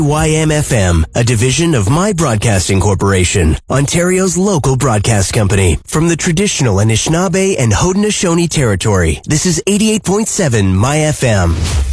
YMFM, a division of My Broadcasting Corporation, Ontario's local broadcast company. From the traditional Anishinaabe and Haudenosaunee territory, this is 88.7 My FM.